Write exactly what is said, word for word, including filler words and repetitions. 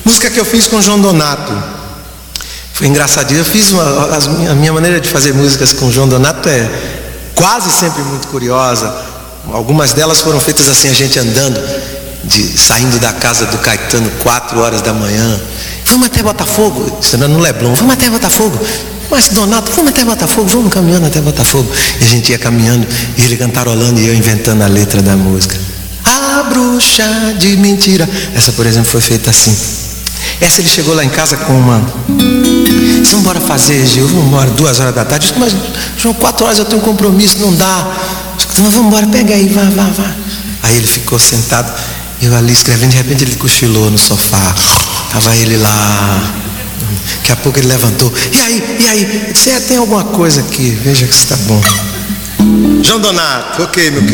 Música que eu fiz com o João Donato. Foi engraçadinho. Eu fiz uma, a minha maneira de fazer músicas com o João Donato é quase sempre muito curiosa. Algumas delas foram feitas assim, a gente andando, de, saindo da casa do Caetano quatro horas da manhã. Vamos até Botafogo, isso não é no Leblon, vamos até Botafogo. Mas Donato, vamos até Botafogo, vamos caminhando até Botafogo. E a gente ia caminhando, e ele cantarolando e eu inventando a letra da música. A bruxa de mentira. Essa, por exemplo, foi feita assim. Essa ele chegou lá em casa com uma... Vamos embora fazer, Gil, vamos embora, duas horas da tarde. Eu disse, mas João, quatro horas eu tenho um compromisso, não dá. Eu disse, vamos embora, pega aí, vá, vá, vá. Aí ele ficou sentado, eu ali escrevendo, de repente ele cochilou no sofá. Estava ele lá. Daqui a pouco ele levantou. E aí, e aí? Eu disse, é, tem alguma coisa aqui, veja que está bom. João Donato, ok, meu querido.